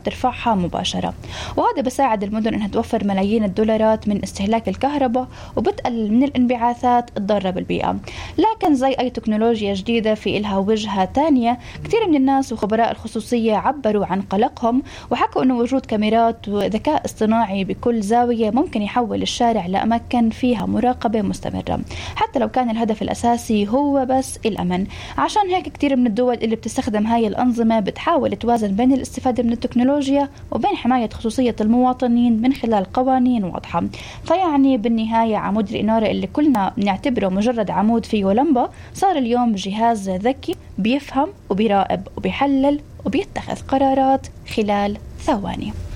بترفعها مباشرة، وهذا بساعد المدن أنها توفر ملايين الدولارات من استهلاك الكهرباء وبتقلل من الانبعاثات الضارة بالبيئة. لكن زي أي تكنولوجيا جديدة في إلها وجهة تانية، كثير من الناس وخبراء الخصوصية عبروا عن قلقهم وحكوا أنه وجود كاميرات وذكاء اصطناعي بكل زاوية ممكن يحول الشارع لأماكن فيها مراقبة مستمرة، حتى لو كان الهدف الأساسي هو بس الأمن. عشان هيك كثير من الدول اللي بتستخدم هاي الأنظمة بتحاول توازن بين الاستفادة من التكنولوجيا وبين حماية خصوصية المواطنين من خلال قوانين واضحة. فيعني بالنهاية عمود الإنارة اللي كلنا نعتبره مجرد عمود فيه لمبة صار اليوم جهاز ذكي بيفهم وبيراقب وبيحلل وبيتخذ قرارات خلال ثواني.